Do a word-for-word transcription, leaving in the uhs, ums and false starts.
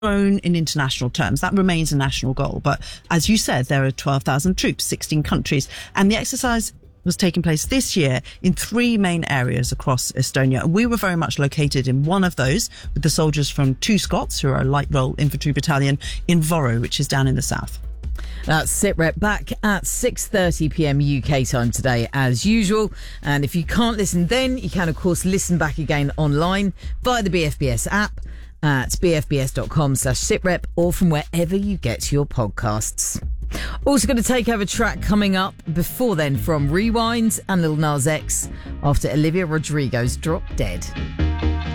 grown in international terms. That remains a national goal. But as you said, there are twelve thousand troops, sixteen countries, and the exercise was taking place this year in three main areas across Estonia. And we were very much located in one of those with the soldiers from two Scots, who are a light role infantry battalion, in Voro, which is down in the south. That's SITREP back at six thirty p.m. U K time today, as usual. And if you can't listen then, you can, of course, listen back again online via the B F B S app at bfbs.com slash sitrep or from wherever you get your podcasts. Also going to take over track coming up before then from Rewind and Lil Nas X after Olivia Rodrigo's Drop Dead.